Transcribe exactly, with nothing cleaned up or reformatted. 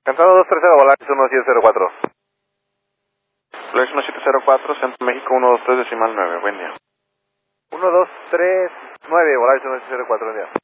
Cantado dos tres cero, Volaris uno siete cero cuatro. Volaris uno siete cero cuatro, Centro México uno dos tres decimal nueve, buen día. uno dos tres nueve, Volaris uno siete cero cuatro, buen día.